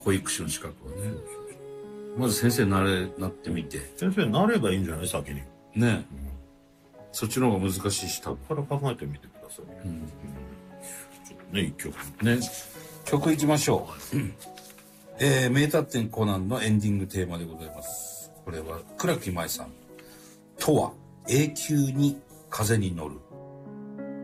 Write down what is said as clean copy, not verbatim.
保育士の資格はね。まず先生なってみて。 先生なればいいんじゃない先に。 ね、そっちの方が難しいし、多分。から考えてみてください。ちょっとね、一曲。 ね。曲いきましょう。名探偵コナンのエンディングテーマでございます。これは倉木舞さん。とは永久に風に乗る。